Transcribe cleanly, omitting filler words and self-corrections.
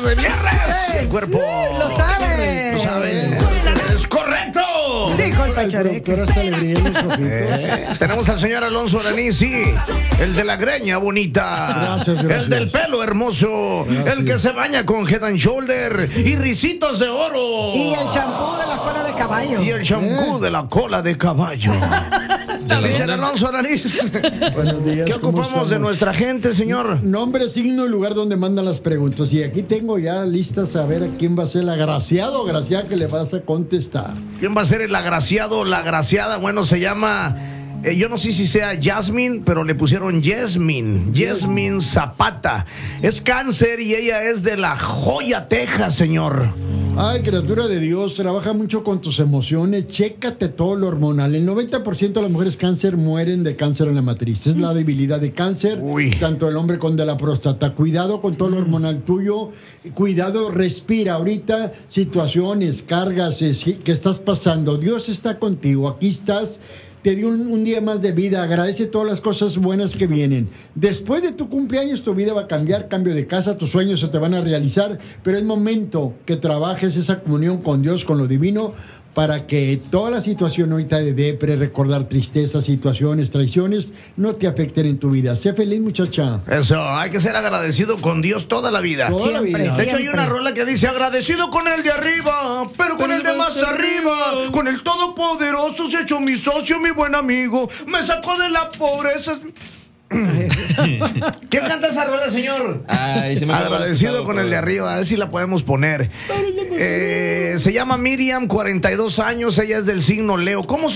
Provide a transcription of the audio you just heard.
de viernes. El cuerpo lo sabe. lo sabe. Es correcto. Dijo el Pachareque. Tenemos al señor Alonso Aranisi, el de la greña bonita. Gracias. El del pelo hermoso. Gracias. El que se baña con Head and Shoulder y risitos de oro. Y el shampoo de la cola de caballo. Y el champú de la cola de caballo. Señor Alonso Aranisi. Buenos días. ¿Qué ¿cómo ocupamos de estamos? nuestra gente, señor? Nombre, signo y lugar donde mandan las preguntas. Y aquí tengo ya listas a ver a quién va a ser el agraciado o graciada que le vas a contestar. ¿Quién va a ser el agraciado o la agraciada? Bueno, se llama... yo no sé si sea Jasmine, pero le pusieron Jasmine Zapata. Es cáncer y ella es de La Joya, Texas, señor. Ay, criatura de Dios, trabaja mucho con tus emociones, chécate todo lo hormonal. El 90% de las mujeres cáncer mueren de cáncer en la matriz. Es la debilidad de cáncer, Uy. tanto el hombre con de la próstata. Cuidado con todo lo hormonal tuyo, cuidado, respira ahorita situaciones, cargas que estás pasando. Dios está contigo, aquí estás. Te dio un día más de vida, agradece todas las cosas buenas que vienen. Después de tu cumpleaños tu vida va a cambiar, cambio de casa, tus sueños se te van a realizar, pero es momento que trabajes esa comunión con Dios, con lo divino, para que toda la situación ahorita de depre, recordar tristezas, situaciones, traiciones, no te afecten en tu vida. Sé feliz, muchacha. Eso, hay que ser agradecido con Dios toda la vida. Toda la Siempre. vida. De hecho, hay Siempre. una rola que dice agradecido con el de arriba, pero con el de más arriba, con el todopoderoso se ha hecho mi socio, mi buen amigo, me sacó de la pobreza. ¿Quién canta esa rola, señor? Ay, se me acabó Agradecido el con el de arriba, a ver si la podemos poner. Se llama Miriam, 42 años, ella es del signo Leo. ¿Cómo